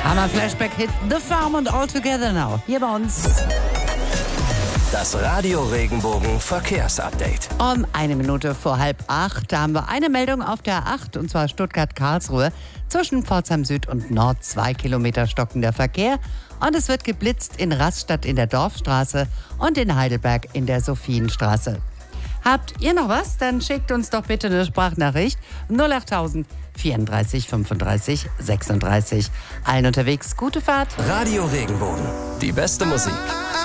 Hammer-Flashback-Hit The Farm und All Together Now. Hier bei uns. Das Radio Regenbogen Verkehrsupdate. Um 1 Minute vor 7:30, da haben wir eine Meldung auf der A8, und zwar Stuttgart-Karlsruhe. Zwischen Pforzheim Süd und Nord 2 Kilometer stockender Verkehr. Und es wird geblitzt in Rastatt in der Dorfstraße und in Heidelberg in der Sophienstraße. Habt ihr noch was? Dann schickt uns doch bitte eine Sprachnachricht 08000 34 35 36. Allen unterwegs gute Fahrt. Radio Regenbogen. Die beste Musik.